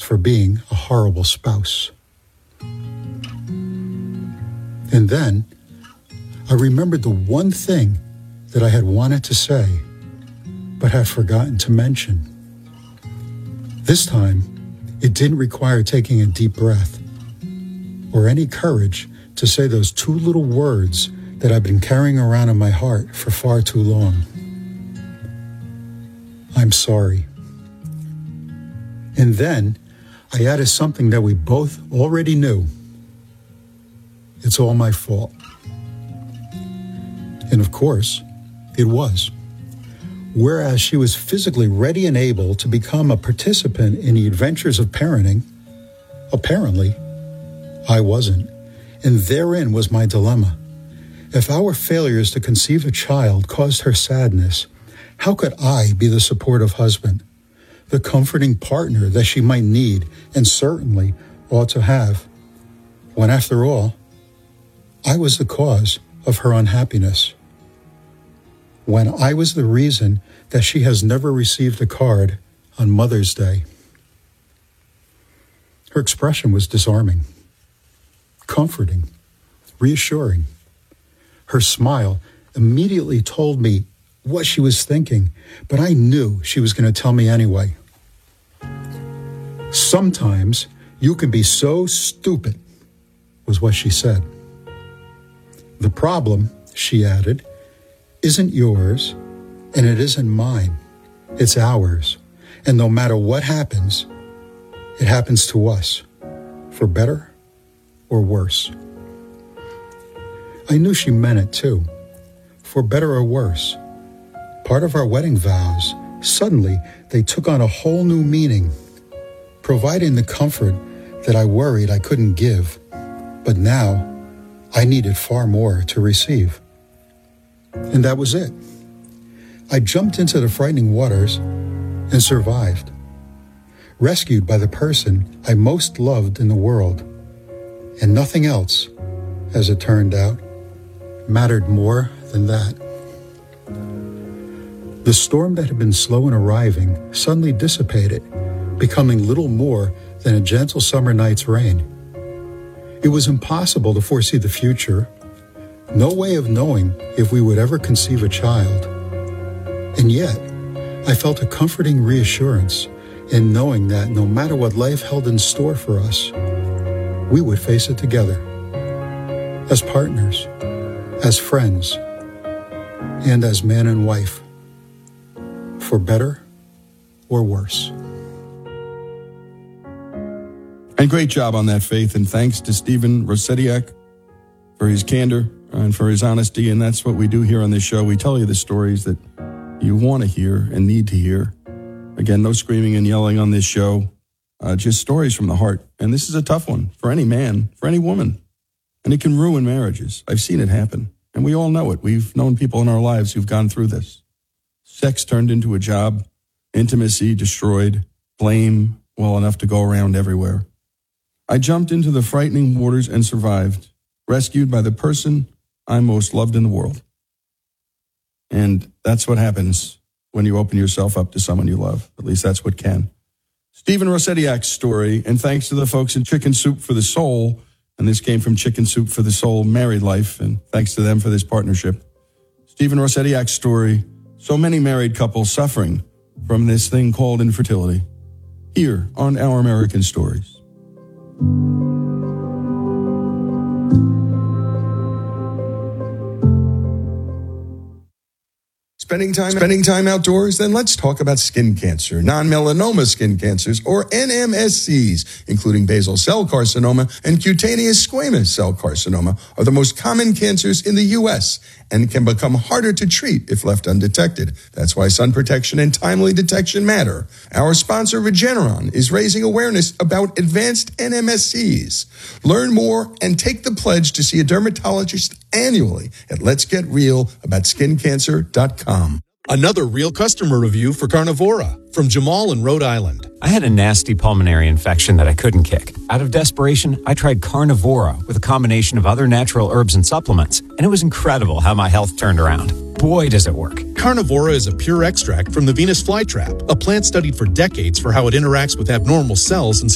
for being a horrible spouse. And then I remembered the one thing that I had wanted to say, but had forgotten to mention. This time, it didn't require taking a deep breath or any courage to say those two little words that I've been carrying around in my heart for far too long. I'm sorry. And then I added something that we both already knew. It's all my fault. And of course, it was. Whereas she was physically ready and able to become a participant in the adventures of parenting, apparently, I wasn't. And therein was my dilemma. If our failures to conceive a child caused her sadness, how could I be the supportive husband, the comforting partner that she might need and certainly ought to have, when after all, I was the cause of her unhappiness? When I was the reason that she has never received a card on Mother's Day. Her expression was disarming, comforting, reassuring. Her smile immediately told me what she was thinking, but I knew she was going to tell me anyway. Sometimes you can be so stupid, was what she said. The problem, she added, isn't yours, and it isn't mine. It's ours. And no matter what happens, it happens to us, for better or worse. I knew she meant it too, for better or worse. Part of our wedding vows, suddenly they took on a whole new meaning, providing the comfort that I worried I couldn't give, but now I needed far more to receive. And that was it. I jumped into the frightening waters and survived, rescued by the person I most loved in the world, and nothing else, as it turned out, mattered more than that. The storm that had been slow in arriving suddenly dissipated, becoming little more than a gentle summer night's rain. It was impossible to foresee the future, no way of knowing if we would ever conceive a child. And yet, I felt a comforting reassurance in knowing that no matter what life held in store for us, we would face it together, as partners, as friends, and as man and wife, for better or worse. And great job on that, Faith, and thanks to Stephen Rosetiak for his candor and for his honesty, and that's what we do here on this show. We tell you the stories that you want to hear and need to hear. Again, no screaming and yelling on this show, just stories from the heart. And this is a tough one for any man, for any woman, and it can ruin marriages. I've seen it happen, and we all know it. We've known people in our lives who've gone through this. Sex turned into a job, intimacy destroyed, blame well enough to go around everywhere. I jumped into the frightening waters and survived, rescued by the person I most loved in the world. And that's what happens when you open yourself up to someone you love. At least that's what can. Stephen Rosetiak's story, and thanks to the folks in Chicken Soup for the Soul, and this came from Chicken Soup for the Soul Married Life, and thanks to them for this partnership. Stephen Rosetiak's story, so many married couples suffering from this thing called infertility, here on Our American Stories. Spending time outdoors? Then let's talk about skin cancer. Non-melanoma skin cancers, or NMSCs, including basal cell carcinoma and cutaneous squamous cell carcinoma, are the most common cancers in the U.S. and can become harder to treat if left undetected. That's why sun protection and timely detection matter. Our sponsor, Regeneron, is raising awareness about advanced NMSCs. Learn more and take the pledge to see a dermatologist annually at letsgetrealaboutSkinCancer.com. Another real customer review for Carnivora from Jamal in Rhode Island. I had a nasty pulmonary infection that I couldn't kick. Out of desperation, I tried Carnivora with a combination of other natural herbs and supplements, and it was incredible how my health turned around. Boy, does it work. Carnivora is a pure extract from the Venus flytrap, a plant studied for decades for how it interacts with abnormal cells and